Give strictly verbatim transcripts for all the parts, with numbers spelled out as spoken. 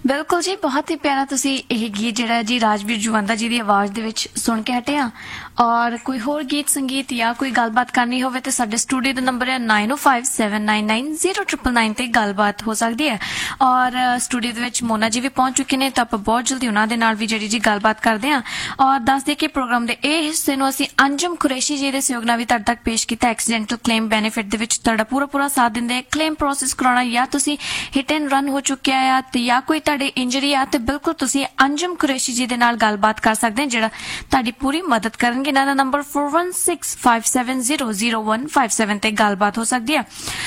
ਬਿਲਕੁਲ ਜੀ, ਬਹੁਤ ਹੀ ਪਿਆਰਾ ਤੁਸੀਂ ਇਹ ਗੀਤ ਜਿਹੜਾ ਜੀ ਰਾਜਵੀਰ ਜੁਵੰਦਾ ਜੀ ਦੀ ਆਵਾਜ਼ ਦੇ ਵਿੱਚ ਸੁਣ ਕੇ ਹਟੇ ਆ। ਔਰ ਕੋਈ ਹੋਰ ਗੀਤ ਸੰਗੀਤ ਜਾਂ ਕੋਈ ਗੱਲਬਾਤ ਕਰਨੀ ਹੋਵੇ ਤੇ ਸਾਡੇ ਸਟੂਡੀਓ ਦਾ ਨੰਬਰ ਹੈ ਨਾਈਨ ਓ five seven nine nine zero triple nine ਤੇ ਗੱਲਬਾਤ ਹੋ ਸਕਦੀ ਹੈ। ਔਰ ਸਟੂਡੀਓ ਦੇ ਵਿੱਚ ਮੋਨਾ ਜੀ ਵੀ ਪਹੁੰਚ ਚੁੱਕੇ ਨੇ, ਤਾਂ ਆਪਾਂ ਬਹੁਤ ਜਲਦੀ ਉਹਨਾਂ ਦੇ ਨਾਲ ਵੀ ਜਿਹੜੀ ਜੀ ਗੱਲਬਾਤ ਕਰਦੇ ਹਾਂ। ਔਰ ਦੱਸ ਦੇ ਕਿ ਪ੍ਰੋਗਰਾਮ ਦੇ ਇਹ ਹਿੱਸੇ ਨੂੰ ਅਸੀਂ ਅੰਜਮ ਕੁਰੈਸ਼ੀ ਜੀ ਦੇ ਸਹਿਯੋਗ ਨਾਲ ਵੀ ਤੁਹਾਡੇ ਤੱਕ ਪੇਸ਼ ਕੀਤਾ। ਐਕਸੀਡੈਂਟਲ ਕਲੇਮ ਬੈਨੀਫਿਟ ਦੇ ਵਿੱਚ ਤੁਹਾਡਾ ਪੂਰਾ ਪੂਰਾ ਸਾਥ ਦਿੰਦੇ। ਕਲੇਮ ਪ੍ਰੋਸੈਸ ਕਰਾਉਣਾ ਜਾਂ ਤੁਸੀਂ ਹਿੱਟ ਐਂਡ ਰਨ ਹੋ ਚੁੱਕਿਆ ਆ ਤੇ ਜਾਂ ਕੋਈ ਤੁਹਾਡੇ ਇੰਜਰੀ ਆ ਤੇ ਬਿਲਕੁਲ ਤੁਸੀਂ ਅੰਜਮ ਕੁਰੈਸ਼ੀ ਜੀ ਦੇ ਨਾਲ ਗੱਲਬਾਤ ਕਰ ਸਕਦੇ ਹੋ, ਜਿਹੜਾ ਤੁਹਾਡੀ ਪੂਰੀ ਮਦਦ ਕਰਨਗੇ। ਇਹਨਾਂ ਦਾ number four one six five seven zero zero one five seven ਤੇ ਗੱਲਬਾਤ ਹੋ ਸਕਦੀ ਹੈ।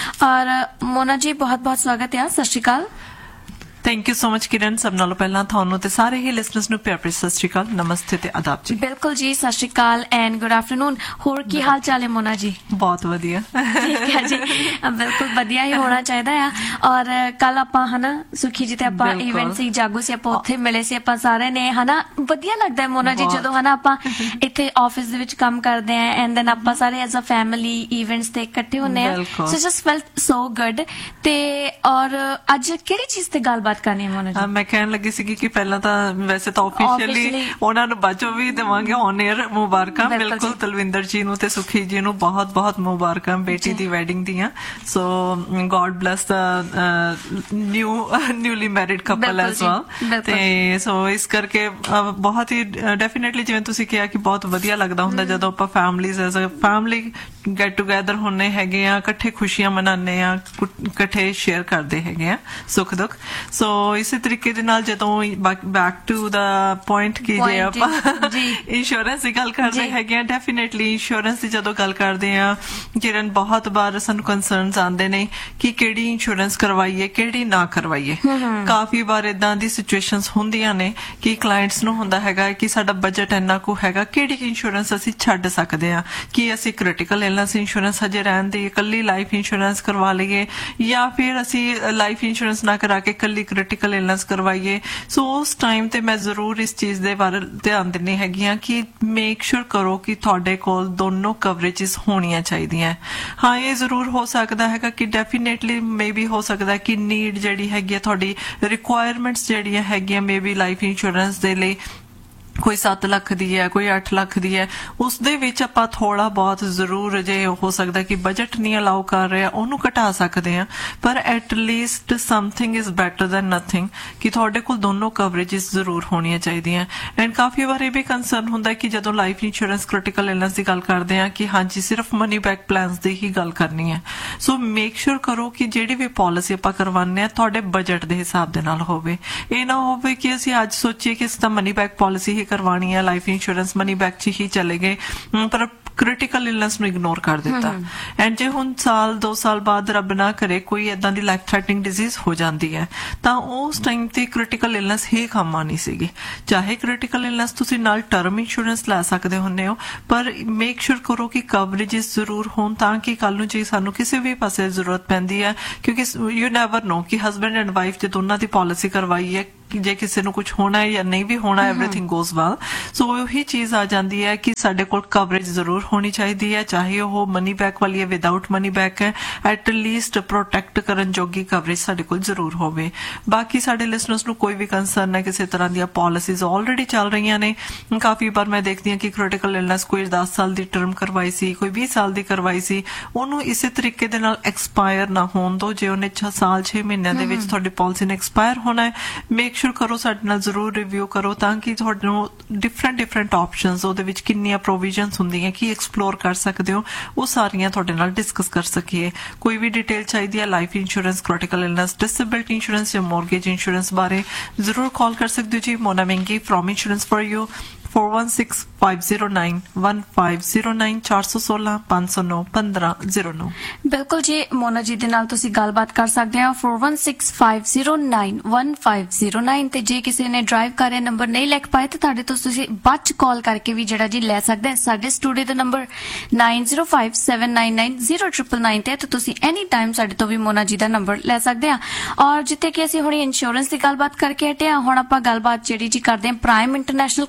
ਔਰ ਮੋਨਾ ਜੀ ਬਹੁਤ ਬਹੁਤ ਸਵਾਗਤ ਹੈ, ਸਤਿ ਸ਼੍ਰੀ ਅਕਾਲ। ਥੈਂਕ ਯੂ ਸੋ ਮਚ ਕਿਰਨ। ਸਭ ਨਾਲੋਂ ਪਹਿਲਾਂ ਤੁਹਾਨੂੰ ਤੇ ਸਾਰੇ ਹੀ ਲਿਸਨਰਸ ਨੂੰ ਪਿਆਰ ਭਰੀ ਸਤਿ ਸ਼੍ਰੀ ਅਕਾਲ, ਨਮਸਤੇ ਤੇ ਆਦਾਬ ਜੀ। ਬਿਲਕੁਲ ਜੀ, ਸਤਿ ਸ਼੍ਰੀ ਅਕਾਲ ਐਂਡ ਗੁੱਡ ਆਫਟਰਨੂਨ। ਹੋਰ ਕੀ ਹਾਲ ਚਾਲ ਹੈ ਮੋਨਾ ਜੀ? ਬਹੁਤ ਵਧੀਆ। ਠੀਕ ਹੈ ਜੀ, ਬਿਲਕੁਲ ਵਧੀਆ ਹੀ ਹੋਣਾ ਚਾਹੀਦਾ ਆ। ਔਰ ਕੱਲ ਆਪਾਂ ਹਨਾ ਸੁਖੀ ਜੀ ਤੇ ਆਪਾਂ ਇਵੈਂਟ ਸੀ, ਜਾਗੋ ਸੀ, ਆਪਾਂ ਉੱਥੇ ਮਿਲੇ ਸੀ ਆਪਾਂ ਸਾਰਿਆਂ ਨੇ, ਹਨਾ ਵਧੀਆ ਲੱਗਦਾ ਹੈ ਮੋਨਾ ਜੀ ਜਦੋਂ ਹਨਾ ਆਪਾਂ ਇੱਥੇ ਆਫਿਸ ਦੇ ਵਿੱਚ ਕੰਮ ਕਰਦੇ ਆ ਐਂਡ ਦੈਨ ਆਪਾਂ ਸਾਰੇ ਐਜ਼ ਅ ਫੈਮਿਲੀ ਇਵੈਂਟਸ ਤੇ ਇਕੱਠੇ ਹੁੰਦੇ ਆ। ਸੋ ਜਸਟ ਫੈਲਟ ਸੋ ਗੁੱਡ। ਤੇ ਔਰ ਅੱਜ ਕਿਹੜੀ ਚੀਜ਼ ਤੇ ਗੱਲਬਾਤ ਕਰਨੀ ਹੈ ਮੋਨਾ ਜੀ? ਮੈਂ ਕਹਿਣ ਲੱਗੀ ਸੀ ਕਿ ਪਹਿਲਾਂ ਤਾਂ ਵੈਸੇ ਤਾਂ ਆਫੀਸ਼ੀਅਲੀ ਉਹਨਾਂ ਨੂੰ ਬਾਜੋ ਵੀ ਦੇਵਾਂਗੇ ਔਨ 에ਅਰ ਮੁਬਾਰਕਾਂ। ਬਿਲਕੁਲ ਤਲਵਿੰਦਰ ਜੀ ਨੂੰ ਤੇ ਸੁਖੀ ਜੀ ਨੂੰ ਬਹੁਤ ਬਹੁਤ ਮੁਬਾਰਕਾਂ ਬੇਟੀ ਦੀ ਵੈਡਿੰਗ ਦੀਆਂ। ਸੋ ਗੋਡ ਬਲੈਸ ਦਾ new newly married couple as well. ਤੇ ਸੋ ਇਸ ਕਰਕੇ ਬਹੁਤ ਹੀ ਡੈਫੀਨੇਟਲੀ ਜਿਵੇਂ ਤੁਸੀਂ ਕਿਹਾ ਕਿ ਬਹੁਤ ਵਧੀਆ ਲੱਗਦਾ ਹੁੰਦਾ ਜਦੋਂ ਆਪਾਂ families as a family get together ਹੁੰਨੇ ਹੈਗੇ ਆ, ਇਕੱਠੇ ਖੁਸ਼ੀਆਂ ਮਨਾਉਂਦੇ ਆ, ਇਕੱਠੇ ਸ਼ੇਅਰ ਕਰਦੇ ਹੈਗੇ ਆ ਸੁੱਖ ਦੁੱਖ। ਸੋ ਇਸੇ ਤਰੀਕੇ ਦੇ ਨਾਲ ਜਦੋਂ ਬੈਕ ਟੂ ਦਾ ਪੁਆਇੰਟ ਕੀ ਜੇ ਆਪਾਂ ਇੰਸ਼ੋਰੈਂਸ ਦੀ ਗੱਲ ਕਰਦੇ ਹੈਗੇ ਆ, ਡੈਫੀਨੇਟਲੀ ਇੰਸ਼ੋਰੈਂਸ ਦੀ ਜਦੋਂ ਗੱਲ ਕਰਦੇ ਆ ਕਿਰਨ, ਬਹੁਤ ਵਾਰ ਸਾਨੂੰ ਕੰਸਰਨਸ ਆਉਂਦੇ ਨੇ ਕਿ ਕਿਹੜੀ ਇੰਸ਼ੋਰੈਂਸ ਕਰਵਾਈਏ ਕਿਹੜੀ ਨਾ ਕਰਵਾਈਏ। ਕਾਫੀ ਵਾਰ ਏਦਾਂ ਦੀ ਸਿਚੁਏਸ਼ਨਸ ਹੁੰਦੀਆਂ ਨੇ ਕਿ ਕਲਾਇੰਟਸ ਨੂੰ ਹੁੰਦਾ ਹੈਗਾ ਕਿ ਸਾਡਾ ਬਜਟ ਇੰਨਾ ਕੁ ਹੈਗਾ, ਕਿਹੜੀ ਇੰਸ਼ੋਰੈਂਸ ਅਸੀਂ ਛੱਡ ਸਕਦੇ ਆ, ਕਿ ਅਸੀਂ ਕ੍ਰਿਟੀਕਲ ਇਲਨੈਸ ਇੰਸ਼ੋਰੈਂਸ ਹਜੇ ਰਹਿਣ ਦੀ ਇਕੱਲੀ ਲਾਈਫ ਇੰਸ਼ੋਰੈਂਸ ਕਰਵਾ ਲਈਏ ਜਾਂ ਫਿਰ ਅਸੀਂ ਲਾਈਫ ਇੰਸ਼ੋਰੈਂਸ ਨਾ ਕਰਾ ਕੇ ਇਕੱਲੀ ਕ੍ਰਿਟੀਕਲ ਇਲਨੈਸ ਕਰਵਾਈਏ। ਸੋ ਉਸ ਟਾਈਮ ਤੇ ਮੈਂ ਜ਼ਰੂਰ ਇਸ ਚੀਜ਼ ਦੇ ਬਾਰੇ ਧਿਆਨ ਦਿੰਦੀ ਹੈਗੀ ਆ ਕਿ ਮੇਕ ਸ਼ੋਰ ਕਰੋ ਕਿ ਤੁਹਾਡੇ ਕੋਲ ਦੋਨੋਂ ਕਵਰੇਜਸ ਹੋਣੀਆਂ ਚਾਹੀਦੀਆਂ। ਹਾਂ, ਇਹ ਜ਼ਰੂਰ ਹੋ ਸਕਦਾ ਹੈਗਾ ਕਿ ਡੈਫੀਨੇਟਲੀ ਮੇ ਬੀ ਹੋ ਸਕਦਾ ਕਿ ਨੀਡ ਜਿਹੜੀ ਹੈਗੀ ਆ ਤੁਹਾਡੀ ਰਿਕੁਆਇਰਮੈਂਟਸ ਜਿਹੜੀਆਂ ਹੈਗੀਆਂ ਮੇ ਬੀ ਲਾਈਫ ਇੰਸ਼ੋਰੈਂਸ ਦੇ ਲਈ ਕੋਈ ਸੱਤ ਲੱਖ ਦੀ ਹੈ, ਕੋਈ ਅੱਠ ਲੱਖ ਦੀ ਹੈ, ਉਸਦੇ ਵਿੱਚ ਆਪਾਂ ਥੋੜਾ ਬਹੁਤ ਜ਼ਰੂਰ ਜੇ ਹੋ ਸਕਦਾ ਕਿ ਬਜਟ ਨਹੀਂ ਅਲਾਉ ਕਰ ਰਿਹਾ ਉਹਨੂੰ ਘਟਾ ਸਕਦੇ ਆ, ਪਰ at least something is better than nothing ਕਿ ਤੁਹਾਡੇ ਕੋਲ ਦੋਨੋਂ ਕਵਰੇਜਸ ਜ਼ਰੂਰ ਹੋਣੀਆਂ ਚਾਹੀਦੀਆਂ। ਐਂਡ ਕਾਫੀ ਵਾਰ ਇਹ ਵੀ ਕੰਸਰਨ ਹੁੰਦਾ ਕਿ ਜਦੋਂ ਲਾਈਫ ਇੰਸ਼ੋਰੈਂਸ ਕ੍ਰਿਟੀਕਲ ਇਲਨੈਸ ਦੀ ਗੱਲ ਕਰਦੇ ਆ ਕਿ ਹਾਂਜੀ ਸਿਰਫ ਮਨੀ ਬੈਕ ਪਲਾਨਸ ਦੀ ਹੀ ਗੱਲ ਕਰਨੀ ਹੈ। ਸੋ ਮੇਕ ਸ਼ੋਰ ਕਰੋ ਕਿ ਜਿਹੜੀ ਵੀ ਪਾਲਿਸੀ ਆਪਾਂ ਕਰਵਾਉਂਦੇ ਆ ਤੁਹਾਡੇ ਬਜਟ ਦੇ ਹਿਸਾਬ ਦੇ ਨਾਲ ਹੋਵੇ। ਇਹ ਨਾ ਹੋਵੇ ਕਿ ਅਸੀਂ ਅੱਜ ਸੋਚੀਏ ਕਿ ਅਸੀਂ ਤਾਂ ਮਨੀ ਬੈਕ ਪਾਲਿਸੀ ਹੀ ਕਰਵਾਣੀ ਹੈ, ਲਾਈਫ ਇੰਸ਼ੋਰੈਂਸ ਮਨੀ ਬੈਕ ਚ ਹੀ ਚਲੇ ਗਏ ਪਰ ਕ੍ਰਿਟੀਕਲ ਇਲਨੈਸ ਨੂੰ ਇਗਨੋਰ ਕਰ ਦਿੱਤਾ। ਐਂਡ ਜੇ ਹੁਣ ਸਾਲ ਦੋ ਸਾਲ ਬਾਅਦ ਰੱਬ ਨਾ ਕਰੇ ਕੋਈ ਏਦਾਂ ਦੀ ਲਾਈਫ ਥ੍ਰੈਟਨਿੰਗ ਡਿਜ਼ੀਜ਼ ਹੋ ਜਾਂਦੀ ਹੈ ਤਾਂ ਉਸ ਟਾਈਮ ਤੇ ਕ੍ਰਿਟੀਕਲ ਇਲਨੈਸ ਹੀ ਕੰਮ ਆਣੀ ਸੀਗੀ। ਚਾਹੇ ਕ੍ਰਿਟੀਕਲ ਇਲਨੈਸ ਤੁਸੀਂ ਨਾਲ ਟਰਮ ਇੰਸ਼ੋਰੈਂਸ ਲੈ ਸਕਦੇ ਹੁੰਦੇ ਹੋ, ਪਰ ਮੇਕ ਸ਼ੋਰ ਕਰੋ ਕਿ ਕਵਰੇਜਸ ਜ਼ਰੂਰ ਹੋਣ ਤਾਂ ਕਿ ਕੱਲ ਨੂੰ ਜੇ ਸਾਨੂੰ ਕਿਸੇ ਵੀ ਪਾਸੇ ਜ਼ਰੂਰਤ ਪੈਂਦੀ ਹੈ, ਕਿਉਂਕਿ ਯੂ ਨੈਵਰ ਨੋ ਕਿ ਹਸਬੈਂਡ ਐਂਡ ਵਾਈਫ ਜੇ ਦੋਨਾਂ ਦੀ ਪਾਲਿਸੀ ਕਰਵਾਈ ਹੈ ਜੇ ਕਿਸੇ ਨੂੰ ਕੁਝ ਹੋਣਾ ਹੈ ਜਾਂ ਨਹੀਂ ਵੀ ਹੋਣਾ, ਐਵਰੀਥਿੰਗ ਗੋਜ਼ ਵੈਲ। ਸੋ ਉਹੀ ਚੀਜ਼ ਆ ਜਾਂਦੀ ਹੈ ਕਿ ਸਾਡੇ ਕੋਲ ਕਵਰੇਜ ਜ਼ਰੂਰ ਹੋਣੀ ਚਾਹੀਦੀ ਹੈ, ਚਾਹੇ ਉਹ ਮਨੀ ਬੈਕ ਵਾਲੀ ਹੈ ਵਿਦਾਊਟ ਮਨੀ ਬੈਕ ਹੈ, ਐਟ ਲੀਸਟ ਪ੍ਰੋਟੈਕਟ ਕਰਨ ਜੋਗੀ ਕਵਰੇਜ ਸਾਡੇ ਕੋਲ ਜ਼ਰੂਰ ਹੋਵੇ। ਬਾਕੀ ਸਾਡੇ ਲਿਸਨਰਸ ਨੂੰ ਕੋਈ ਵੀ ਕੰਸਰਨ ਹੈ ਕਿਸੇ ਤਰ੍ਹਾਂ ਦੀਆਂ ਪਾਲਿਸੀਜ਼ ਆਲਰੇਡੀ ਚੱਲ ਰਹੀਆਂ ਨੇ, ਕਾਫੀ ਵਾਰ ਮੈਂ ਦੇਖਦੀ ਹਾਂ ਕਿ ਕ੍ਰਿਟੀਕਲ ਇਲਨੈਸ ਕੋਈ ਦਸ ਸਾਲ ਦੀ ਟਰਮ ਕਰਵਾਈ ਸੀ, ਕੋਈ ਵੀਹ ਸਾਲ ਦੀ ਕਰਵਾਈ ਸੀ, ਉਹਨੂੰ ਇਸੇ ਤਰੀਕੇ ਦੇ ਨਾਲ ਐਕਸਪਾਇਰ ਨਾ ਹੋਣ ਦੋ। ਜੇ ਉਹਨੇ ਛੇ ਸਾਲ ਛੇ ਮਹੀਨਿਆਂ ਦੇ ਵਿੱਚ ਤੁਹਾਡੀ ਪਾਲਿਸੀ ਨੇ ਐਕਸਪਾਇਰ ਹੋਣਾ ਹੈ, ਮੇਕ ਸ਼ੋਰ ਕਰੋ ਸਾਡੇ ਨਾਲ ਜ਼ਰੂਰ ਰਿਵਿਊ ਕਰੋ ਤਾਂ ਕਿ ਤੁਹਾਨੂੰ ਡਿਫਰੈਂਟ ਡਿਫਰੈਂਟ ਆਪਸ਼ਨਸ ਉਹਦੇ ਵਿੱਚ ਕਿੰਨੀਆਂ ਪ੍ਰੋਵੀਜ਼ਨਸ ਹੁੰਦੀਆਂ ਕੀ ਐਕਸਪਲੋਰ ਕਰ ਸਕਦੇ ਹੋ ਉਹ ਸਾਰੀਆਂ ਤੁਹਾਡੇ ਨਾਲ ਡਿਸਕਸ ਕਰ ਸਕੀਏ। ਕੋਈ ਵੀ ਡਿਟੇਲ ਚਾਹੀਦੀ ਹੈ life insurance, critical illness, disability insurance ਜਾਂ ਮੋਰਗੇਜ ਇੰਸ਼ੋਰੈਂਸ ਬਾਰੇ ਜ਼ਰੂਰ ਕਾਲ ਕਰ ਸਕਦੇ ਹੋ ਜੀ। ਮੋਨਾ ਮੈਂਗੀ from insurance for you four one six five zero nine one five zero nine ਚਾਰ ਸੌ ਸੋਲਾਂ ਪੰਜ ਸੌ ਨੌ ਪੰਦਰਾਂ ਜ਼ੀਰੋ ਨੌ। ਬਿਲਕੁਲ ਜੀ, ਮੋਨਾ ਜੀ ਦੇ ਨਾਲ ਤੁਸੀਂ ਗੱਲਬਾਤ ਕਰ ਸਕਦੇ ਹੋ four one six five zero nine one five zero nine ਤੇ ਜੇ ਕਿਸੇ ਨੇ ਡਰਾਈਵ ਕਰ ਰਿਹਾ ਨੰਬਰ ਨਹੀਂ ਲਿਖ ਪਾਏ ਤਾਂ ਤੁਹਾਡੇ ਤੋਂ ਤੁਸੀਂ ਬਾਅਦ ਚ ਕਾਲ ਕਰਕੇ ਵੀ ਜਿਹੜਾ ਜੀ ਲੈ ਸਕਦੇ। ਸਾਡੇ ਸਟੂਡੀਓ ਦਾ number nine zero five seven nine nine zero triple nine ਤੇ ਤੁਸੀਂ ਐਨੀ ਟਾਈਮ ਸਾਡੇ ਤੋਂ ਵੀ ਮੋਨਾ ਜੀ ਦਾ ਨੰਬਰ ਲੈ ਸਕਦੇ ਆ। ਔਰ ਜਿੱਥੇ ਕਿ ਅਸੀਂ ਹੁਣ ਇੰਸ਼ੋਰੈਂਸ ਦੀ ਗੱਲਬਾਤ ਕਰਕੇ ਹਟੇ ਆ, ਹੁਣ ਆਪਾਂ ਗੱਲਬਾਤ ਜਿਹੜੀ ਜੀ ਕਰਦੇ ਹਾਂ ਪ੍ਰਾਈਮ ਇੰਟਰਨੈਸ਼ਨਲ ਕਾਲਜ ਦੀ।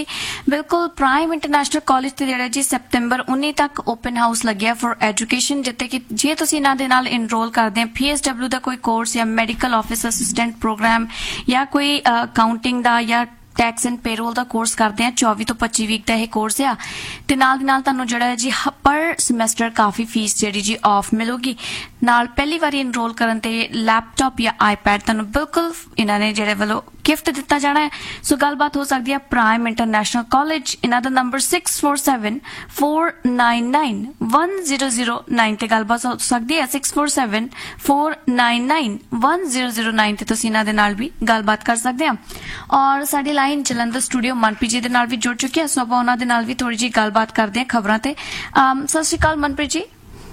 ਜੀ ਬਿਲਕੁਲ ਪ੍ਰਾਈਮ ਇੰਟਰਨੈਸ਼ਨਲ ਕਾਲਜ ਤੇ ਜਿਹੜਾ ਜੀ ਸੈਪਟੈਂਬਰ ਉੱਨੀ ਤੱਕ ਓਪਨ ਹਾਊਸ ਲੱਗਿਆ ਫॉर ਐਜੂਕੇਸ਼ਨ, ਜਿੱਤੇ ਕਿ ਜੇ ਤੁਸੀਂ ਇਹਨਾਂ ਦੇ ਨਾਲ ਇਨਰੋਲ ਕਰਦੇ ਆ ਪੀ ਐਸ ਡਬਲਿਊ ਦਾ ਕੋਈ ਕੋਰਸ ਜਾਂ ਮੈਡੀਕਲ ਆਫਿਸ ਅਸਿਸਟੈਂਟ ਪ੍ਰੋਗਰਾਮ ਜਾਂ ਕੋਈ ਅਕਾਊਂਟਿੰਗ ਦਾ ਜਾਂ tax and payroll the course ਕਰਦੇ ਆ, ਚੌਵੀ ਤੋਂ ਪੱਚੀ ਵੀਕ ਦਾ ਇਹ ਕੋਰਸ ਆ, ਤੇ ਨਾਲ ਦੀ ਨਾਲ ਤੁਹਾਨੂੰ ਜਿਹੜਾ ਹੈ ਜੀ ਪਰ ਸਮੈਸਟਰ ਕਾਫੀ ਫੀਸ ਜਿਹੜੀ ਜੀ ਆਫ ਮਿਲੂਗੀ। ਨਾਲ ਪਹਿਲੀ ਵਾਰੀ ਇਨਰੋਲ ਕਰਨ ਤੇ ਲੈਪਟਾਪ ਜਾਂ ਆਈਪੈਡ ਤੁਹਾਨੂੰ ਬਿਲਕੁਲ ਇਹਨਾਂ ਨੇ ਜਿਹੜੇ ਵੱਲੋਂ ਗਿਫਟ ਦਿੱਤਾ ਜਾਣਾ ਹੈ। ਸੋ ਗੱਲਬਾਤ ਹੋ ਸਕਦੀ ਹੈ ਪ੍ਰਾਈਮ ਇੰਟਰਨੈਸ਼ਨਲ ਕਾਲਜ, ਇਹਨਾਂ ਦਾ number six four seven four nine nine one zero zero nine ਤੇ ਗੱਲਬਾਤ ਹੋ ਸਕਦੀ ਹੈ। Six four seven four nine nine one zero zero nine ਤੇ ਤੁਸੀਂ ਇਹਨਾਂ ਦੇ ਨਾਲ ਵੀ ਗੱਲਬਾਤ ਕਰ ਸਕਦੇ ਆ। ਔਰ ਸਾਡੀ ਲਾਈਨ ਜਲੰਧਰ ਸਟੂਡੀਓ ਮਨਪ੍ਰੀਤ ਜੀ ਦੇ ਨਾਲ ਵੀ ਜੁੜ ਚੁੱਕੀ ਹੈ, ਸੋ ਆਪਾਂ ਉਹਨਾਂ ਦੇ ਨਾਲ ਵੀ ਥੋੜੀ ਜਿਹੀ ਗੱਲਬਾਤ ਕਰਦੇ ਹਾਂ ਖਬਰਾਂ ਤੇ। ਸਤਿ ਸ਼੍ਰੀ ਅਕਾਲ ਮਨਪ੍ਰੀਤ ਜੀ।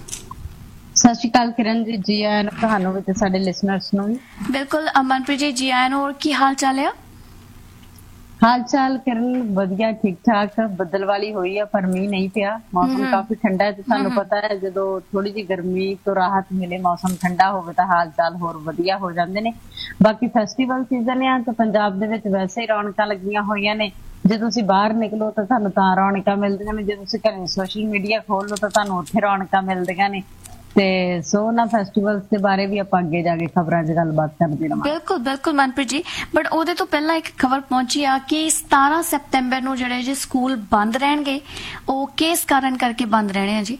ਸਤਿ ਸ਼੍ਰੀ ਅਕਾਲ ਕਿਰਨ ਜੀ, ਜੀ ਆਇਆਂ ਨੂੰ ਤੁਹਾਨੂੰ ਵੀ ਤੇ ਸਾਡੇ ਲਿਸਨਰਸ ਨੂੰ ਵੀ। ਬਿਲਕੁਲ ਮਨਪ੍ਰੀਤ ਜੀ, ਜੀ ਆਇਆਂ ਨੂੰ। ਹੋਰ ਕੀ ਹਾਲ ਚਾਲ ਹੈ? ਹਾਲ ਚਾਲ ਕਿਰਨ ਵਧੀਆ, ਠੀਕ ਠਾਕ। ਬੱਦਲ ਵਾਲੀ ਹੋਈ ਆ ਪਰ ਮੀਂਹ ਨਹੀਂ ਪਿਆ। ਮੌਸਮ ਕਾਫੀ ਠੰਡਾ ਹੈ ਤੇ ਤੁਹਾਨੂੰ ਪਤਾ ਹੈ ਜਦੋਂ ਥੋੜੀ ਜਿਹੀ ਗਰਮੀ ਤੋਂ ਰਾਹਤ ਮਿਲੇ, ਮੌਸਮ ਠੰਡਾ ਹੋਵੇ ਤਾਂ ਹਾਲ ਚਾਲ ਹੋਰ ਵਧੀਆ ਹੋ ਜਾਂਦੇ ਨੇ। ਬਾਕੀ ਫੈਸਟੀਵਲ ਸੀਜ਼ਨ ਆ ਤਾਂ ਪੰਜਾਬ ਦੇ ਵਿੱਚ ਵੈਸੇ ਹੀ ਰੌਣਕਾਂ ਲੱਗੀਆਂ ਹੋਈਆਂ ਨੇ। ਜੇ ਤੁਸੀਂ ਬਾਹਰ ਨਿਕਲੋ ਤਾਂ ਤੁਹਾਨੂੰ ਤਾਂ ਰੌਣਕਾਂ ਮਿਲਦੀਆਂ ਨੇ, ਜੇ ਤੁਸੀਂ ਘਰੇ ਸੋਸ਼ਲ ਮੀਡੀਆ ਖੋਲ ਲਓ ਤਾਂ ਤੁਹਾਨੂੰ ਉੱਥੇ ਰੌਣਕਾਂ ਮਿਲਦੀਆਂ ਨੇ। ਤੇ ਸੋ ਨਾ ਫੈਸਟੀਵਲਸ ਦੇ ਬਾਰੇ ਵੀ ਆਪਾਂ ਅੱਗੇ ਜਾ ਕੇ ਖਬਰਾਂ 'ਚ ਗੱਲਬਾਤ ਕਰਦੇ ਰਹਾਂਗੇ। ਬਿਲਕੁਲ ਬਿਲਕੁਲ ਮਨਪ੍ਰੀਤ ਜੀ, ਬਟ ਉਹਦੇ ਤੋਂ ਪਹਿਲਾਂ ਇੱਕ ਖਬਰ ਪਹੁੰਚੀ ਆ ਕਿ ਸਤਾਰਾਂ ਸਤੰਬਰ ਨੂੰ ਜਿਹੜੇ ਜੀ ਸਕੂਲ ਬੰਦ ਰਹਿਣਗੇ, ਉਹ ਕਿਸ ਕਾਰਨ ਕਰਕੇ ਬੰਦ ਰਹਿਣੇ ਆ ਜੀ?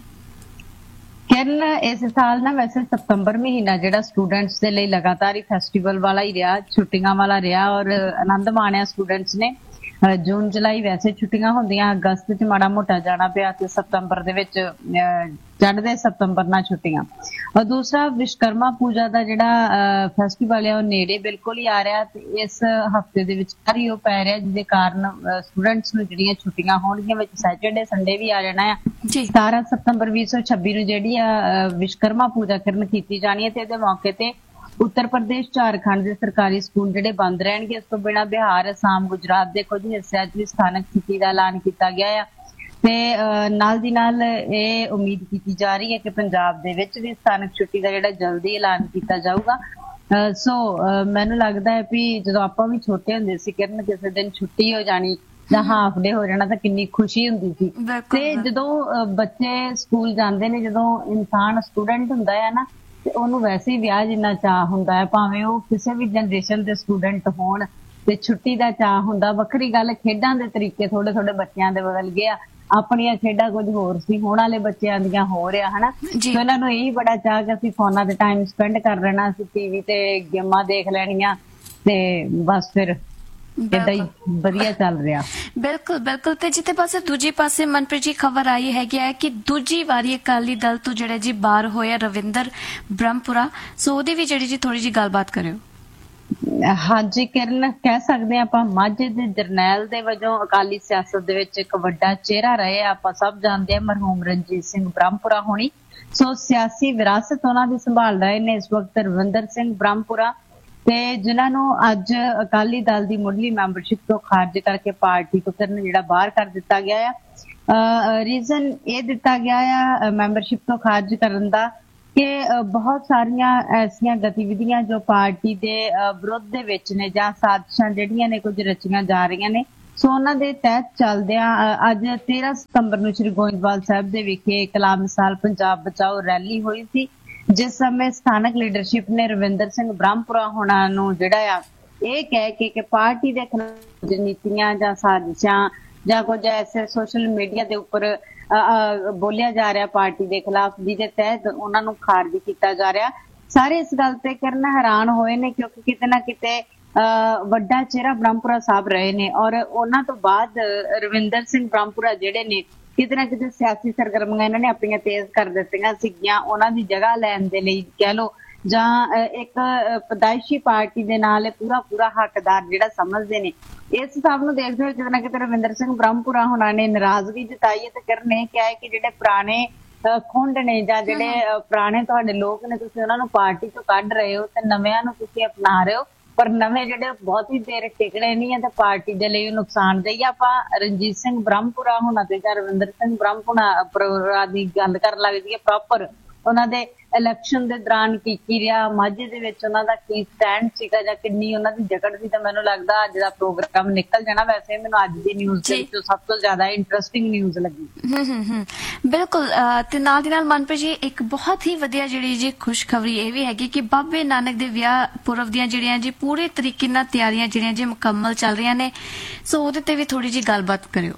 ਕਿਰਨ ਇਸ ਸਾਲ ਨਾ ਵੈਸੇ ਸਤੰਬਰ ਮਹੀਨਾ ਜਿਹੜਾ ਸਟੂਡੈਂਟਸ ਦੇ ਲਈ ਲਗਾਤਾਰ ਹੀ ਫੈਸਟੀਵਲ ਵਾਲਾ ਹੀ ਰਿਹਾ, ਛੁੱਟੀਆਂ ਵਾਲਾ ਰਿਹਾ ਔਰ ਆਨੰਦ ਮਾਣਿਆ ਸਟੂਡੈਂਟਸ ਨੇ। ਜੂਨ ਜੁਲਾਈ ਵੈਸੇ ਛੁੱਟੀਆਂ ਹੁੰਦੀਆਂ, ਅਗਸਤ ਚ ਮਾੜਾ ਮੋਟਾ ਜਾਣਾ ਪਿਆ ਤੇ ਸਤੰਬਰ ਦੇ ਵਿੱਚ ਚੜ੍ਹਦੇ ਸਤੰਬਰ ਨਾਲ ਛੁੱਟੀਆਂ। ਔਰ ਦੂਸਰਾ ਵਿਸ਼ਕਰਮਾ ਪੂਜਾ ਦਾ ਜਿਹੜਾ ਫੈਸਟੀਵਲ ਹੈ ਉਹ ਨੇੜੇ ਬਿਲਕੁਲ ਹੀ ਆ ਰਿਹਾ ਤੇ ਇਸ ਹਫਤੇ ਦੇ ਵਿੱਚ ਹੀ ਉਹ ਪੈ ਰਿਹਾ, ਜਿਹਦੇ ਕਾਰਨ ਸਟੂਡੈਂਟਸ ਨੂੰ ਜਿਹੜੀਆਂ ਛੁੱਟੀਆਂ ਹੋਣਗੀਆਂ ਵਿੱਚ ਸੈਟਰਡੇ ਸੰਡੇ ਵੀ ਆ ਜਾਣਾ ਆ। ਸਤਾਰਾਂ ਸਤੰਬਰ ਵੀਹ ਸੌ ਛੱਬੀ ਨੂੰ ਜਿਹੜੀ ਆ ਵਿਸ਼ਕਰਮਾ ਪੂਜਾ ਕਰਨ ਕੀਤੀ ਜਾਣੀ ਹੈ ਤੇ ਇਹਦੇ ਮੌਕੇ ਤੇ ਉੱਤਰ ਪ੍ਰਦੇਸ਼, ਝਾਰਖੰਡ ਦੇ ਸਰਕਾਰੀ ਸਕੂਲ ਜਿਹੜੇ ਬੰਦ ਰਹਿਣਗੇ। ਇਸ ਤੋਂ ਬਿਨਾਂ ਬਿਹਾਰ, ਅਸਾਮ, ਗੁਜਰਾਤ ਦੇ ਕੁਝ ਹਿੱਸਿਆਂ 'ਚ ਵੀ ਸਥਾਨਕ ਛੁੱਟੀ ਦਾ ਐਲਾਨ ਕੀਤਾ ਗਿਆ ਆ ਤੇ ਨਾਲ ਦੀ ਨਾਲ ਇਹ ਉਮੀਦ ਕੀਤੀ ਜਾ ਰਹੀ ਹੈ ਕਿ ਪੰਜਾਬ ਦੇ ਵਿੱਚ ਵੀ ਸਥਾਨਕ ਛੁੱਟੀ ਦਾ ਜਿਹੜਾ ਜਲਦੀ ਐਲਾਨ ਕੀਤਾ ਜਾਊਗਾ। ਸੋ ਮੈਨੂੰ ਲੱਗਦਾ ਹੈ ਵੀ ਜਦੋਂ ਆਪਾਂ ਵੀ ਛੋਟੇ ਹੁੰਦੇ ਸੀ ਕਿਰਨ, ਕਿਸੇ ਦਿਨ ਛੁੱਟੀ ਹੋ ਜਾਣੀ ਜਾਂ ਹਾਫ ਡੇ ਹੋ ਜਾਣਾ ਤਾਂ ਕਿੰਨੀ ਖੁਸ਼ੀ ਹੁੰਦੀ ਸੀ। ਤੇ ਜਦੋਂ ਬੱਚੇ ਸਕੂਲ ਜਾਂਦੇ ਨੇ, ਜਦੋਂ ਇਨਸਾਨ ਸਟੂਡੈਂਟ ਹੁੰਦਾ ਹੈ ਨਾ ਤੇ ਉਹਨੂੰ ਵੈਸੇ ਹੀ ਵਿਆਹ ਜਿੰਨਾ ਚਾਅ ਹੁੰਦਾ ਹੈ, ਭਾਵੇਂ ਉਹ ਕਿਸੇ ਵੀ ਜਨਰੇਸ਼ਨ ਦੇ ਸਟੂਡੈਂਟ ਹੋਣ, ਤੇ ਛੁੱਟੀ ਦਾ ਚਾਅ ਹੁੰਦਾ। ਵੱਖਰੀ ਗੱਲ, ਖੇਡਾਂ ਦੇ ਤਰੀਕੇ ਥੋੜੇ ਥੋੜੇ ਬੱਚਿਆਂ ਦੇ ਬਦਲ ਗਏ ਆ। ਆਪਣੀਆਂ ਖੇਡਾਂ ਕੁਝ ਹੋਰ ਸੀ, ਹੁਣ ਵਾਲੇ ਬੱਚਿਆਂ ਦੀਆਂ ਹੋ ਰਿਹਾ ਹਨਾ। ਤੇ ਉਹਨਾਂ ਨੂੰ ਇਹੀ ਬੜਾ ਚਾਅ ਕਿ ਅਸੀਂ ਫੋਨਾਂ ਤੇ ਟਾਈਮ ਸਪੈਂਡ ਕਰ ਲੈਣਾ, ਅਸੀਂ ਟੀਵੀ ਤੇ ਗੇਮਾਂ ਦੇਖ ਲੈਣੀਆਂ ਤੇ ਬਸ ਫਿਰ ਏਦਾਂ ਹੀ ਵਧੀਆ ਚੱਲ ਰਿਹਾ। ਬਿਲਕੁਲ ਬਿਲਕੁਲ। ਤੇ ਜਿੱਥੇ ਪਾਸੇ ਦੂਜੇ ਪਾਸੇ ਮਨਪ੍ਰੀਤ ਜੀ ਖਬਰ ਆਈ ਹੈਗੀ ਹੈ ਕਿ ਦੂਜੀ ਵਾਰੀ ਅਕਾਲੀ ਦਲ ਤੋਂ ਜਿਹੜੇ ਜੀ ਬਾਹਰ ਹੋਇਆ ਰਵਿੰਦਰ ਬ੍ਰਹਮਪੁਰਾ, ਸੋ ਉਹਦੀ ਵੀ ਜਿਹੜੀ ਜੀ ਥੋੜੀ ਜੀ ਗੱਲਬਾਤ ਕਰਿਓ। ਹਾਂਜੀ ਕਿਰਨ, ਕਹਿ ਸਕਦੇ ਹਾਂ ਆਪਾਂ ਮਾਝੇ ਦੇ ਜਰਨੈਲ ਦੇ ਵਜੋਂ ਅਕਾਲੀ ਸਿਆਸਤ ਦੇ ਵਿੱਚ ਇੱਕ ਵੱਡਾ ਚਿਹਰਾ ਰਹੇ। ਆਪਾਂ ਸਭ ਜਾਣਦੇ ਹਾਂ ਮਰਹੂਮ ਰਣਜੀਤ ਸਿੰਘ ਬ੍ਰਹਮਪੁਰਾ ਹੋਣੀ। ਸੋ ਸਿਆਸੀ ਵਿਰਾਸਤ ਉਹਨਾਂ ਦੀ ਸੰਭਾਲ ਰਹੇ ਨੇ ਇਸ ਵਕਤ ਰਵਿੰਦਰ ਸਿੰਘ ਬ੍ਰਹਮਪੁਰਾ, ਤੇ ਜਿਨ੍ਹਾਂ ਨੂੰ ਅੱਜ ਅਕਾਲੀ ਦਲ ਦੀ ਮੁੱਢਲੀ ਮੈਂਬਰਸ਼ਿਪ ਤੋਂ ਖਾਰਜ ਕਰਕੇ ਪਾਰਟੀ ਤੋਂ ਕਰਨ ਜਿਹੜਾ ਬਾਹਰ ਕਰ ਦਿੱਤਾ ਗਿਆ ਆ। ਰੀਜ਼ਨ ਇਹ ਦਿੱਤਾ ਗਿਆ ਆ ਮੈਂਬਰਸ਼ਿਪ ਤੋਂ ਖਾਰਜ ਕਰਨ ਦਾ ਕਿ ਬਹੁਤ ਸਾਰੀਆਂ ਐਸੀਆਂ ਗਤੀਵਿਧੀਆਂ ਜੋ ਪਾਰਟੀ ਦੇ ਵਿਰੁੱਧ ਦੇ ਵਿੱਚ ਨੇ ਜਾਂ ਸਾਜ਼ਿਸ਼ਾਂ ਜਿਹੜੀਆਂ ਨੇ ਕੁਝ ਰਚੀਆਂ ਜਾ ਰਹੀਆਂ ਨੇ, ਸੋ ਉਹਨਾਂ ਦੇ ਤਹਿਤ ਚੱਲਦਿਆਂ ਅੱਜ ਤੇਰਾਂ ਸਤੰਬਰ ਨੂੰ ਸ਼੍ਰੀ ਗੋਇੰਦਵਾਲ ਸਾਹਿਬ ਦੇ ਵਿਖੇ ਕਲਾਮ ਮਿਸਾਲ ਪੰਜਾਬ ਬਚਾਓ ਰੈਲੀ ਹੋਈ ਸੀ, ਜਿਸ ਸਮੇਂ ਸਥਾਨਕ ਲੀਡਰਸ਼ਿਪ ਨੇ ਰਵਿੰਦਰ ਸਿੰਘ ਬ੍ਰਹਮਪੁਰਾ ਹੋਣਾ ਨੂੰ ਜਿਹੜਾ ਆ ਇਹ ਕਹਿ ਕੇ ਕਿ ਪਾਰਟੀ ਦੇ ਖਿਲਾਫ ਨੀਤੀਆਂ ਜਾਂ ਸਾਜ਼ਿਸ਼ਾਂ ਜਾਂ ਕੁਝ ਐਸੇ ਸੋਸ਼ਲ ਮੀਡੀਆ ਦੇ ਉੱਪਰ ਬੋਲਿਆ ਜਾ ਰਿਹਾ ਪਾਰਟੀ ਦੇ ਖਿਲਾਫ, ਜਿਹਦੇ ਤਹਿਤ ਉਹਨਾਂ ਨੂੰ ਖਾਰਜ ਕੀਤਾ ਜਾ ਰਿਹਾ। ਸਾਰੇ ਇਸ ਗੱਲ ਤੇ ਕਰਨ ਹੈਰਾਨ ਹੋਏ ਨੇ ਕਿਉਂਕਿ ਕਿਤੇ ਨਾ ਕਿਤੇ ਅਹ ਵੱਡਾ ਚਿਹਰਾ ਬ੍ਰਹਮਪੁਰਾ ਸਾਹਿਬ ਰਹੇ ਨੇ ਔਰ ਉਹਨਾਂ ਤੋਂ ਬਾਅਦ ਰਵਿੰਦਰ ਸਿੰਘ ਬ੍ਰਹਮਪੁਰਾ ਜਿਹੜੇ ਨੇ ਕਿਤੇ ਨਾ ਕਿਤੇ ਸਿਆਸੀ ਸਰਗਰਮੀਆਂ ਇਹਨਾਂ ਨੇ ਆਪਣੀਆਂ ਤੇਜ਼ ਕਰ ਦਿੱਤੀਆਂ ਸੀਗੀਆਂ ਉਹਨਾਂ ਦੀ ਜਗ੍ਹਾ ਲੈਣ ਦੇ ਲਈ ਕਹਿ ਲਓ, ਜਾਂ ਇੱਕ ਪਦਾਇਸ਼ੀ ਪਾਰਟੀ ਦੇ ਨਾਲ ਪੂਰਾ ਪੂਰਾ ਹੱਕਦਾਰ ਜਿਹੜਾ ਸਮਝਦੇ ਨੇ। ਇਸ ਸਭ ਨੂੰ ਦੇਖਦੇ ਹੋਏ ਕਿਤੇ ਨਾ ਕਿਤੇ ਰਵਿੰਦਰ ਸਿੰਘ ਬ੍ਰਹਮਪੁਰਾ ਹੋਣਾ ਨੇ ਨਾਰਾਜ਼ਗੀ ਜਤਾਈ ਹੈ ਤੇ ਕਰਨ ਇਹ ਕਿਹਾ ਹੈ ਕਿ ਜਿਹੜੇ ਪੁਰਾਣੇ ਖੁੰਡ ਨੇ ਜਾਂ ਜਿਹੜੇ ਪੁਰਾਣੇ ਤੁਹਾਡੇ ਲੋਕ ਨੇ ਤੁਸੀਂ ਉਹਨਾਂ ਨੂੰ ਪਾਰਟੀ ਤੋਂ ਕੱਢ ਰਹੇ ਹੋ ਤੇ ਨਵਿਆਂ ਨੂੰ ਤੁਸੀਂ ਅਪਣਾ ਰਹੇ ਹੋ, ਪਰ ਨਵੇਂ ਜਿਹੜੇ ਬਹੁਤੀ ਦੇਰ ਟਿਕਣੇ ਨਹੀਂ ਹੈ ਤੇ ਪਾਰਟੀ ਦੇ ਲਈ ਨੁਕਸਾਨਦੇਹ। ਆਪਾਂ ਰਣਜੀਤ ਸਿੰਘ ਬ੍ਰਹਮਪੁਰਾ ਹੋਣਾ ਤੇ ਜਾਂ ਰਵਿੰਦਰ ਸਿੰਘ ਬ੍ਰਹਮਪੁਰਾ ਦੀ ਗੱਲ ਕਰਨ ਲੱਗਦੀ ਹੈ ਪ੍ਰੋਪਰ ਉਹਨਾਂ ਦੇ ਇਲੈਕਸ਼ਨ ਦੇ ਦੌਰਾਨ ਕੀ ਕੀ ਰਿਹਾ, ਮਾਝੇ ਦੇ ਵਿੱਚ ਉਹਨਾਂ ਦਾ ਕੀ ਸਟੈਂਡ ਸੀਗਾ ਜਾਂ ਕਿੰਨੀ ਉਹਨਾਂ ਦੀ ਜਕੜ ਸੀ, ਤਾਂ ਮੈਨੂੰ ਲੱਗਦਾ ਅੱਜ ਦਾ ਪ੍ਰੋਗਰਾਮ ਨਿਕਲ ਜਾਣਾ। ਵੈਸੇ ਮੈਨੂੰ ਅੱਜ ਦੀ ਨਿਊਜ਼ ਦੇ ਵਿੱਚੋਂ ਸਭ ਤੋਂ ਜ਼ਿਆਦਾ ਇੰਟਰਸਟਿੰਗ ਨਿਊਜ਼ ਲੱਗੀ। ਹੂੰ ਹੂੰ ਹੂੰ ਬਿਲਕੁਲ। ਅਹ ਤੇ ਨਾਲ ਦੀ ਨਾਲ ਮਨਪ੍ਰੀਤ ਜੀ ਇੱਕ ਬਹੁਤ ਹੀ ਵਧੀਆ ਜਿਹੜੀ ਜੀ ਖੁਸ਼ਖਬਰੀ ਇਹ ਵੀ ਹੈਗੀ ਕਿ ਬਾਬੇ ਨਾਨਕ ਦੇ ਵਿਆਹ ਪੁਰਬ ਦੀਆਂ ਜਿਹੜੀਆਂ ਜੀ ਪੂਰੇ ਤਰੀਕੇ ਨਾਲ ਤਿਆਰੀਆਂ ਜਿਹੜੀਆਂ ਜੀ ਮੁਕੰਮਲ ਚੱਲ ਰਹੀਆਂ ਨੇ, ਸੋ ਉਹਦੇ ਤੇ ਵੀ ਥੋੜੀ ਜੀ ਗੱਲਬਾਤ ਕਰਿਓ।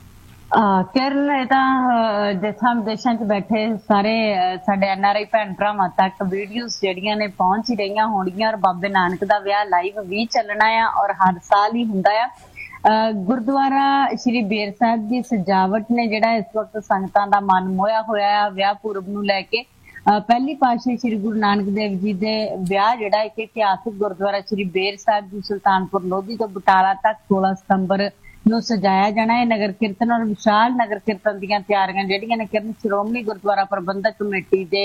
ਕਿਰਨ, ਇਹ ਤਾਂ ਦੇਸ਼ਾਂ ਵਿਦੇਸ਼ਾਂ 'ਚ ਬੈਠੇ ਸਾਰੇ ਸਾਡੇ ਐਨ ਆਰ ਆਈ ਭੈਣ ਭਰਾਵਾਂ ਤੱਕ ਵੀਡੀਓਜ਼ ਜਿਹੜੀਆਂ ਨੇ ਪਹੁੰਚ ਹੀ ਰਹੀਆਂ ਹੋਣਗੀਆਂ। ਔਰ ਬਾਬੇ ਨਾਨਕ ਦਾ ਵਿਆਹ ਲਾਈਵ ਵੀ ਚੱਲਣਾ ਆ ਔਰ ਹਰ ਸਾਲ ਹੀ ਹੁੰਦਾ ਆ। ਗੁਰਦੁਆਰਾ ਸ਼੍ਰੀ ਬੇਰ ਸਾਹਿਬ ਦੀ ਸਜਾਵਟ ਨੇ ਜਿਹੜਾ ਇਸ ਵਕਤ ਸੰਗਤਾਂ ਦਾ ਮਨ ਮੋਹਿਆ ਹੋਇਆ ਆ ਵਿਆਹ ਪੁਰਬ ਨੂੰ ਲੈ ਕੇ। ਪਹਿਲੀ ਪਾਤਸ਼ਾਹੀ ਸ਼੍ਰੀ ਗੁਰੂ ਨਾਨਕ ਦੇਵ ਜੀ ਦੇ ਵਿਆਹ ਜਿਹੜਾ ਇੱਕ ਇਤਿਹਾਸਿਕ ਗੁਰਦੁਆਰਾ ਸ਼੍ਰੀ ਬੇਰ ਸਾਹਿਬ ਦੀ ਸੁਲਤਾਨਪੁਰ ਲੋਧੀ ਤੋਂ ਬਟਾਲਾ ਤੱਕ ਸੋਲਾਂ ਸਤੰਬਰ ਨੂੰ ਸਜਾਇਆ ਜਾਣਾ ਹੈ। ਨਗਰ ਕੀਰਤਨ ਔਰ ਵਿਸ਼ਾਲ ਨਗਰ ਕੀਰਤਨ ਦੀਆਂ ਤਿਆਰੀਆਂ ਜਿਹੜੀਆਂ ਨੇ ਕਿਰਨ ਸ਼੍ਰੋਮਣੀ ਗੁਰਦੁਆਰਾ ਪ੍ਰਬੰਧਕ ਕਮੇਟੀ ਦੇ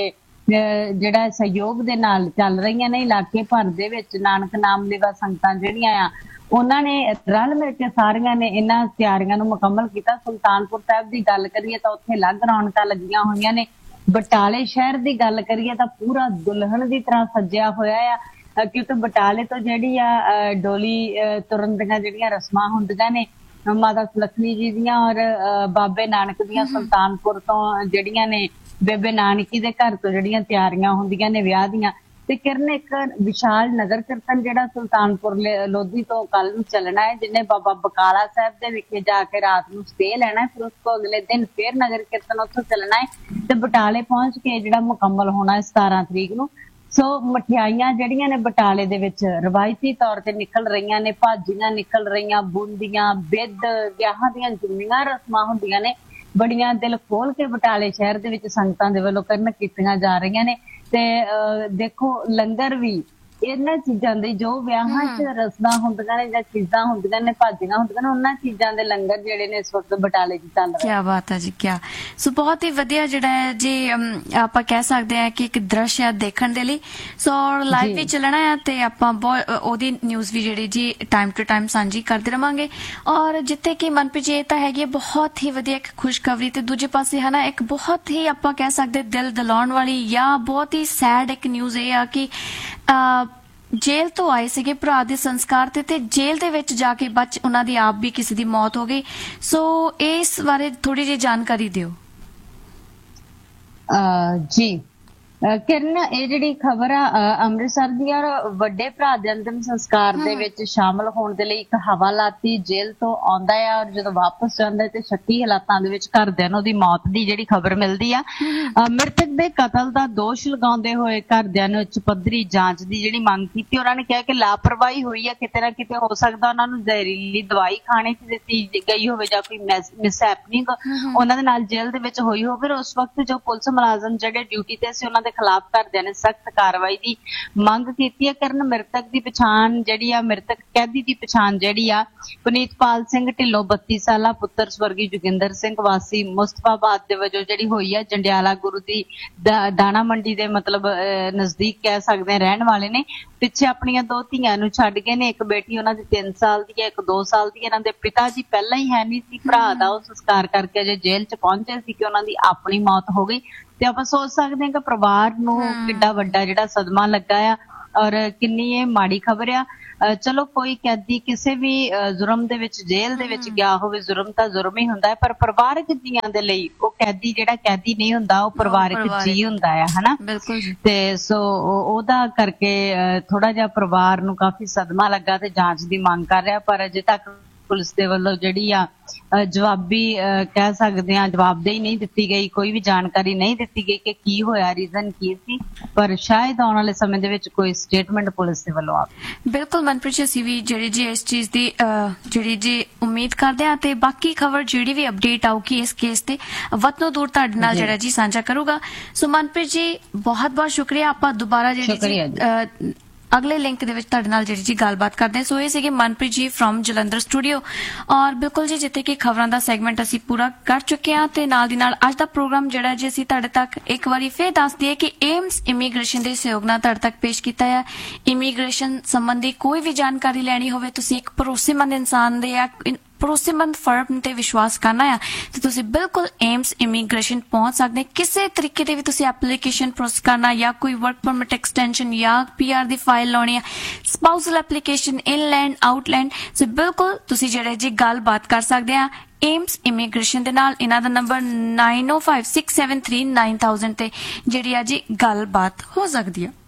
ਜਿਹੜਾ ਸਹਿਯੋਗ ਦੇ ਨਾਲ ਚੱਲ ਰਹੀਆਂ ਨੇ। ਇਲਾਕੇ ਭਰ ਦੇ ਵਿੱਚ ਨਾਨਕ ਨਾਮ ਲੇਵਾ ਸੰਗਤਾਂ ਜਿਹੜੀਆਂ ਆ ਉਹਨਾਂ ਨੇ ਰਲ ਮਿਲ ਕੇ ਸਾਰੀਆਂ ਨੇ ਇਹਨਾਂ ਤਿਆਰੀਆਂ ਨੂੰ ਮੁਕੰਮਲ ਕੀਤਾ। ਸੁਲਤਾਨਪੁਰ ਸਾਹਿਬ ਦੀ ਗੱਲ ਕਰੀਏ ਤਾਂ ਉੱਥੇ ਅਲੱਗ ਰੌਣਕਾਂ ਲੱਗੀਆਂ ਹੋਈਆਂ ਨੇ। ਬਟਾਲੇ ਸ਼ਹਿਰ ਦੀ ਗੱਲ ਕਰੀਏ ਤਾਂ ਪੂਰਾ ਦੁਲਹਨ ਦੀ ਤਰ੍ਹਾਂ ਸੱਜਿਆ ਹੋਇਆ ਆ, ਕਿਉਂਕਿ ਬਟਾਲੇ ਤੋਂ ਜਿਹੜੀ ਆ ਡੋਲੀ ਤੁਰਨ ਦੀਆਂ ਜਿਹੜੀਆਂ ਰਸਮਾਂ ਹੁੰਦੀਆਂ ਨੇ ਮਾਤਾ ਸੁਲੱਖਣੀ ਜੀ ਦੀਆਂ ਔਰ ਬਾਬੇ ਨਾਨਕ ਦੀਆਂ ਸੁਲਤਾਨਪੁਰ ਤੋਂ ਜਿਹੜੀਆਂ ਨੇ ਬੇਬੇ ਨਾਨਕੀ ਦੇ ਘਰ ਤੋਂ ਜਿਹੜੀਆਂ ਤਿਆਰੀਆਂ ਹੁੰਦੀਆਂ ਨੇ ਵਿਆਹ ਦੀਆਂ। ਤੇ ਕਿਰਨ ਇੱਕ ਵਿਸ਼ਾਲ ਨਗਰ ਕੀਰਤਨ ਜਿਹੜਾ ਸੁਲਤਾਨਪੁਰ ਲੋਧੀ ਤੋਂ ਕੱਲ ਨੂੰ ਚੱਲਣਾ ਹੈ, ਜਿਹਨੇ ਬਾਬਾ ਬਕਾਲਾ ਸਾਹਿਬ ਦੇ ਵਿਖੇ ਜਾ ਕੇ ਰਾਤ ਨੂੰ ਸਟੇ ਲੈਣਾ ਹੈ। ਫਿਰ ਉਸ ਤੋਂ ਅਗਲੇ ਦਿਨ ਫਿਰ ਨਗਰ ਕੀਰਤਨ ਉੱਥੋਂ ਚੱਲਣਾ ਹੈ ਤੇ ਬਟਾਲੇ ਪਹੁੰਚ ਕੇ ਜਿਹੜਾ ਮੁਕੰਮਲ ਹੋਣਾ ਹੈ ਸਤਾਰਾਂ ਤਰੀਕ ਨੂੰ। ਸੋ ਮਠਿਆਈਆਂ ਜਿਹੜੀਆਂ ਨੇ ਬਟਾਲੇ ਦੇ ਵਿੱਚ ਰਵਾਇਤੀ ਤੌਰ ਤੇ ਨਿਕਲ ਰਹੀਆਂ ਨੇ, ਭਾਜੀਆਂ ਨਿਕਲ ਰਹੀਆਂ, ਬੂੰਦੀਆਂ, ਬਿੱਦ, ਵਿਆਹਾਂ ਦੀਆਂ ਜਿੰਨੀਆਂ ਰਸਮਾਂ ਹੁੰਦੀਆਂ ਨੇ ਬੜੀਆਂ ਦਿਲ ਖੋਲ ਕੇ ਬਟਾਲੇ ਸ਼ਹਿਰ ਦੇ ਵਿੱਚ ਸੰਗਤਾਂ ਦੇ ਵੱਲੋਂ ਕਰਨ ਕੀਤੀਆਂ ਜਾ ਰਹੀਆਂ ਨੇ। ਤੇ ਦੇਖੋ ਲੰਗਰ ਵੀ ਇਹਨਾਂ ਚੀਜ਼ਾਂ ਦੇ ਜੋ ਵਿਆਹਾਂ 'ਚ ਰਸਮਾਂ ਹੁੰਦੀਆਂ ਨੇ ਜਾਂ ਚੀਜ਼ਾਂ ਹੁੰਦੀਆਂ ਨੇ, ਭਾਜੀਆਂ ਹੁੰਦੀਆਂ ਨੇ, ਉਹਨਾਂ ਚੀਜ਼ਾਂ ਦੇ ਲੰਗਰ ਜਿਹੜੇ ਨੇ ਇਸ ਵਕਤ ਬਟਾਲੇ 'ਚ ਚੱਲ ਰਹੇ। ਕਿਆ ਬਾਤ ਹੈ ਜੀ, ਕਿਆ ਸੋ ਬਹੁਤ ਹੀ ਵਧੀਆ ਜਿਹੜਾ ਹੈ ਜੀ ਆਪਾਂ ਕਹਿ ਸਕਦੇ ਹਾਂ ਕਿ ਇੱਕ ਦ੍ਰਿਸ਼ ਹੈ ਦੇਖਣ ਦੇ ਲਈ। ਸੋ ਲਾਈਵ ਵੀ ਚੱਲਣਾ ਹੈ ਤੇ ਆਪਾਂ ਉਹਦੀ ਨਿਊਜ਼ ਵੀ ਜਿਹੜੀ ਜੀ ਟਾਈਮ ਟੂ ਟਾਈਮ ਸਾਂਝੀ ਕਰਦੇ ਰਵਾਂਗੇ। ਔਰ ਜਿੱਥੇ ਕਿ ਮਨਪ੍ਰੀਤ ਜੀ ਤਾਂ ਹੈਗੀ ਬਹੁਤ ਹੀ ਵਧੀਆ ਇੱਕ ਖੁਸ਼ਖਬਰੀ ਤੇ ਦੂਜੇ ਪਾਸੇ ਹੈ ਨਾ ਇੱਕ ਬਹੁਤ ਹੀ ਆਪਾਂ ਕਹਿ ਸਕਦੇ ਦਿਲ ਦਲਾਉਣ ਵਾਲੀ ਜਾਂ ਬਹੁਤ ਹੀ ਸੈਡ ਇੱਕ ਨਿਊਜ਼ ਇਹ ਆ ਕਿ ਜੇਲ੍ਹ ਤੋਂ ਆਏ ਸੀਗੇ ਭਰਾ ਦੇ ਸੰਸਕਾਰ ਤੇ ਤੇ ਜੇਲ੍ਹ ਦੇ ਵਿੱਚ ਜਾ ਕੇ ਬਚ ਉਹਨਾਂ ਦੀ ਆਪ ਵੀ ਕਿਸੇ ਦੀ ਮੌਤ ਹੋ ਗਈ। ਸੋ ਇਸ ਬਾਰੇ ਥੋੜੀ ਜਿਹੀ ਜਾਣਕਾਰੀ ਦਿਓ। ਜੀ ਕਿਰਨ, ਇਹ ਜਿਹੜੀ ਖਬਰ ਆ ਅੰਮ੍ਰਿਤਸਰ ਦੀ ਔਰ ਵੱਡੇ ਭਰਾ ਦੇ ਅੰਤਿਮ ਸੰਸਕਾਰ ਦੇ ਵਿੱਚ ਸ਼ਾਮਲ ਹੋਣ ਦੇ ਲਈ ਇੱਕ ਹਵਾਲਾਤੀ ਜੇਲ੍ਹ ਤੋਂ ਆਉਂਦਾ ਆ ਔਰ ਜਦੋਂ ਵਾਪਸ ਜਾਂਦਾ ਤੇ ਸ਼ੱਕੀ ਹਾਲਾਤਾਂ ਦੇ ਵਿੱਚ ਘਰਦਿਆਂ ਨੂੰ ਉਹਦੀ ਮੌਤ ਦੀ ਜਿਹੜੀ ਖਬਰ ਮਿਲਦੀ ਆ। ਮ੍ਰਿਤਕ ਦੇ ਕਤਲ ਦਾ ਦੋਸ਼ ਲਗਾਉਂਦੇ ਹੋਏ ਘਰਦਿਆਂ ਨੇ ਉੱਚ ਪੱਧਰੀ ਜਾਂਚ ਦੀ ਜਿਹੜੀ ਮੰਗ ਕੀਤੀ। ਉਹਨਾਂ ਨੇ ਕਿਹਾ ਕਿ ਲਾਪਰਵਾਹੀ ਹੋਈ ਆ, ਕਿਤੇ ਨਾ ਕਿਤੇ ਹੋ ਸਕਦਾ ਉਹਨਾਂ ਨੂੰ ਜ਼ਹਿਰੀਲੀ ਦਵਾਈ ਖਾਣੇ 'ਚ ਦਿੱਤੀ ਗਈ ਹੋਵੇ ਜਾਂ ਕੋਈ ਮਿਸਹੈਪਨਿੰਗ ਉਹਨਾਂ ਦੇ ਨਾਲ ਜੇਲ੍ਹ ਦੇ ਵਿੱਚ ਹੋਈ ਹੋਵੇ। ਉਸ ਵਕਤ ਜੋ ਪੁਲਿਸ ਮੁਲਾਜ਼ਮ ਜਿਹੜੇ ਡਿਊਟੀ ਤੇ ਸੀ ਉਹਨਾਂ ਦੇ ਖਿਲਾਫ ਘਰਦਿਆਂ ਨੇ ਸਖਤ ਕਾਰਵਾਈ ਦੀ ਮੰਗ ਕੀਤੀ ਹੈ। ਕਰਨ ਮ੍ਰਿਤਕ ਦੀ ਪਛਾਣ ਜਿਹੜੀ ਆ ਮ੍ਰਿਤਕ ਕੈਦੀ ਦੀ ਪਛਾਣ ਜਿਹੜੀ ਆ ਪੁਨੀਤਪਾਲ ਸਿੰਘ ਢਿੱਲੋਂ ਬੱਤੀ ਸਾਲਾ ਪੁੱਤਰ ਸਵਰਗੀ ਜੋਗਿੰਦਰ ਸਿੰਘ ਵਾਸੀ ਮੁਸਤਫਾਬਾਦ ਦੇ ਵਜੋਂ ਜਿਹੜੀ ਹੋਈ ਹੈ। ਜੰਡਿਆਲਾ ਗੁਰੂ ਦੀ ਦਾਣਾ ਮੰਡੀ ਦੇ ਮਤਲਬ ਨਜ਼ਦੀਕ ਕਹਿ ਸਕਦੇ ਹਾਂ ਰਹਿਣ ਵਾਲੇ ਨੇ। ਪਿੱਛੇ ਆਪਣੀਆਂ ਦੋ ਧੀਆਂ ਨੂੰ ਛੱਡ ਗਏ ਨੇ, ਇੱਕ ਬੇਟੀ ਉਹਨਾਂ ਦੀ ਤਿੰਨ ਸਾਲ ਦੀ ਹੈ, ਇੱਕ ਦੋ ਸਾਲ ਦੀ। ਇਹਨਾਂ ਦੇ ਪਿਤਾ ਜੀ ਪਹਿਲਾਂ ਹੀ ਹੈ ਨਹੀਂ ਸੀ, ਭਰਾ ਦਾ ਉਹ ਸੰਸਕਾਰ ਕਰਕੇ ਅਜੇ ਜੇਲ੍ਹ 'ਚ ਪਹੁੰਚੇ ਸੀ ਕਿ ਉਹਨਾਂ ਦੀ ਆਪਣੀ ਮੌਤ ਹੋ ਗਈ। ਤੇ ਆਪਾਂ ਸੋਚ ਸਕਦੇ ਹਾਂ ਕਿ ਪਰਿਵਾਰ ਨੂੰ ਕਿੱਡਾ ਵੱਡਾ ਜਿਹੜਾ ਸਦਮਾ ਲੱਗਾ ਆ ਔਰ ਕਿੰਨੀ ਇਹ ਮਾੜੀ ਖਬਰ ਆ। ਚਲੋ ਕੋਈ ਕੈਦੀ ਕਿਸੇ ਵੀ ਜ਼ੁਰਮ ਦੇ ਵਿੱਚ ਜੇਲ੍ਹ ਦੇ ਵਿੱਚ ਗਿਆ ਹੋਵੇ, ਜ਼ੁਰਮ ਤਾਂ ਜ਼ੁਰਮ ਹੀ ਹੁੰਦਾ ਹੈ, ਪਰ ਪਰਿਵਾਰਕ ਜੀਆਂ ਦੇ ਲਈ ਉਹ ਕੈਦੀ ਜਿਹੜਾ ਕੈਦੀ ਨਹੀਂ ਹੁੰਦਾ, ਉਹ ਪਰਿਵਾਰਕ ਜੀ ਹੁੰਦਾ ਆ, ਹਨਾ। ਤੇ ਸੋ ਉਹਦਾ ਕਰਕੇ ਥੋੜਾ ਜਿਹਾ ਪਰਿਵਾਰ ਨੂੰ ਕਾਫੀ ਸਦਮਾ ਲੱਗਾ ਤੇ ਜਾਂਚ ਦੀ ਮੰਗ ਕਰ ਰਿਹਾ। ਪਰ ਅਜੇ ਤੱਕ ਪੁਲਿਸ ਦੇ ਵੱਲੋਂ ਜਿਹੜੀ ਆ ਜਵਾਬੀ ਕਹਿ ਸਕਦੇ ਆ ਜਵਾਬਦੇਹੀ ਨਹੀਂ ਦਿੱਤੀ ਗਈ, ਕੋਈ ਵੀ ਜਾਣਕਾਰੀ ਨਹੀਂ ਦਿੱਤੀ ਗਈ ਕਿ ਕੀ ਹੋਇਆ, ਰੀਜ਼ਨ ਕੀ ਸੀ। ਪਰ ਸ਼ਾਇਦ ਆਉਣ ਵਾਲੇ ਸਮੇਂ ਦੇ ਵਿੱਚ ਕੋਈ ਸਟੇਟਮੈਂਟ ਪੁਲਿਸ ਦੇ ਵੱਲੋਂ ਆਵੇ। ਬਿਲਕੁਲ ਮਨਪ੍ਰੀਤ, ਅਸੀਂ ਵੀ ਜਿਹੜੀ ਜੀ ਇਸ ਚੀਜ਼ ਦੀ ਜਿਹੜੀ ਜੀ ਉਮੀਦ ਕਰਦੇ ਹਾਂ ਤੇ ਬਾਕੀ ਖਬਰ ਜਿਹੜੀ ਵੀ ਅਪਡੇਟ ਆਊਗੀ ਇਸ ਕੇਸ ਤੇ ਵੱਧ ਦੂਰ ਤੁਹਾਡੇ ਨਾਲ ਜਿਹੜਾ ਜੀ ਸਾਂਝਾ ਕਰੂਗਾ। ਸੋ ਮਨਪ੍ਰੀਤ ਜੀ ਬਹੁਤ ਬਹੁਤ ਸ਼ੁਕਰੀਆ। ਆਪਾਂ ਦੁਬਾਰਾ ਜਿਹੜੀ ਅਗਲੇ ਲਿੰਕ ਦੇ ਵਿੱਚ ਤੁਹਾਡੇ ਨਾਲ ਜਿਹੜੀ ਜੀ ਗੱਲਬਾਤ ਕਰਦੇ ਹਾਂ। ਸੋ ਇਹ ਸੀਗੇ ਮਨਪ੍ਰੀਤ ਜੀ ਫਰੋਮ ਜਲੰਧਰ ਸਟੂਡੀਓ। ਔਰ ਬਿਲਕੁਲ ਜੀ ਜਿੱਥੇ ਕਿ ਖਬਰਾਂ ਦਾ ਸੈਗਮੈਂਟ ਅਸੀਂ ਪੂਰਾ ਕਰ ਚੁੱਕੇ ਹਾਂ ਤੇ ਨਾਲ ਦੀ ਨਾਲ ਅੱਜ ਦਾ ਪ੍ਰੋਗਰਾਮ ਜਿਹੜਾ ਜੀ ਅਸੀਂ ਤੁਹਾਡੇ ਤੱਕ ਇੱਕ ਵਾਰੀ ਫੇਰ ਦੱਸ ਦਈਏ ਕਿ ਏਮਸ ਇਮੀਗ੍ਰੇਸ਼ਨ ਦੇ ਸਹਿਯੋਗ ਨਾਲ ਤੁਹਾਡੇ ਤੱਕ ਪੇਸ਼ ਕੀਤਾ ਹੈ। ਇਮੀਗ੍ਰੇਸ਼ਨ ਸੰਬੰਧੀ ਕੋਈ ਵੀ ਜਾਣਕਾਰੀ ਲੈਣੀ ਹੋਵੇ, ਤੁਸੀਂ ਇੱਕ ਭਰੋਸੇਮੰਦ ਇਨਸਾਨ ਦੇ ਜਾਂ ਭਰੋਸੇਮੰਦ ਫਰਮ ਤੇ ਵਿਸ਼ਵਾਸ ਕਰਨਾ ਆ ਤੇ ਤੁਸੀਂ ਬਿਲਕੁਲ ਏਮਸ ਇਮੀਗ੍ਰੇਸ਼ਨ ਪਹੁੰਚ ਸਕਦੇ। ਕਿਸੇ ਤਰੀਕੇ ਦੇ ਵੀ ਤੁਸੀਂ ਐਪਲੀਕੇਸ਼ਨ ਪ੍ਰੋਸੈਸ ਕਰਨਾ ਜਾਂ ਕੋਈ ਵਰਕ ਪਰਮਿਟ ਐਕਸਟੈਂਸ਼ਨ ਜਾਂ ਪੀਆਰ ਦੀ ਫਾਈਲ ਲਾਉਣੀ ਆ, ਸਪਾਊਸਲ ਐਪਲੀਕੇਸ਼ਨ, ਇਨਲੈਂਡ ਆਊਟਲੈਂਡ, ਸੋ ਬਿਲਕੁਲ ਤੁਸੀਂ ਜਿਹੜੇ ਜੀ ਗੱਲਬਾਤ ਕਰ ਸਕਦੇ ਆ ਏਮਸ ਇਮੀਗ੍ਰੇਸ਼ਨ ਦੇ ਨਾਲ। ਇਹਨਾਂ ਦਾ ਨੰਬਰ ਨਾइन ओ five six seven three nine thousand ਤੇ ਜਿਹੜੀ ਆ ਜੀ ਗੱਲਬਾਤ ਹੋ ਸਕਦੀ ਆ।